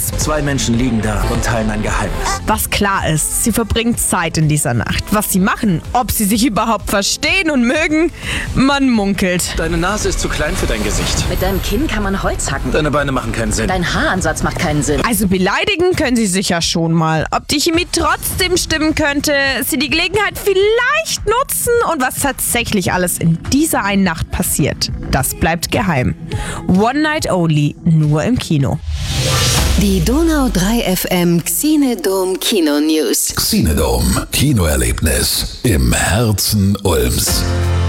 aus. 2 Menschen liegen da und teilen ein Geheimnis. Was klar ist, sie verbringen Zeit in dieser Nacht. Was sie machen, ob sie sich überhaupt verstehen und mögen, man munkelt. Deine Nase ist zu klein für dein Gesicht. Mit deinem Kinn kann man Holz hacken. Deine Beine machen keinen Sinn. Dein Haaransatz macht keinen Sinn. Also beleidigen können sie sicher schon mal. Ob die Chemie trotzdem stimmen könnte, sie die Gelegenheit vielleicht nutzen und was tatsächlich alles in dieser einen Nacht passiert, das bleibt geheim. One Night Only, nur im Kino. Die Donau 3 FM Xenedom Kino News. Xenedom, Kinoerlebnis im Herzen Ulms.